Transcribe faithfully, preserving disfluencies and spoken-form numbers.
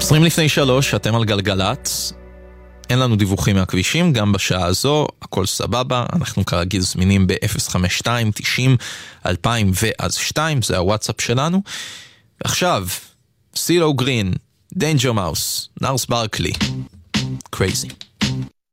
עשרים לפני שלוש, אתם על גלגלת. אין לנו דיווחים מהכבישים, גם בשעה הזו, הכל סבבה. אנחנו כרגיל זמינים ב-אפס חמש שתיים תשעים אלפיים ואז שתיים, זה הוואטסאפ שלנו. עכשיו, סילו גרין, דיינג'ר מאוס, נארס ברקלי, קרייזי.